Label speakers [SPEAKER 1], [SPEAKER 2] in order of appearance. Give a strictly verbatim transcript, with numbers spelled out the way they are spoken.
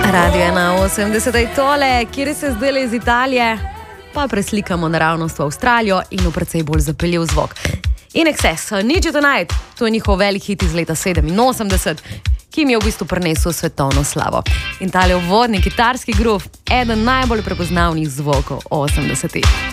[SPEAKER 1] Radio ena osemdeset je tole, kjer se zdaj iz Italije, pa preslikamo naravnost v Avstralijo in v precej bolj zapeljiv zvok. In Excess, Need You Tonight, to je njihov velik hit iz leta sedeminosemdeset, ki jim je v bistvu prinesel svetovno slavo. In tale uvodni kitarski groove, eden najbolj prepoznavnih zvokov osemdesetih.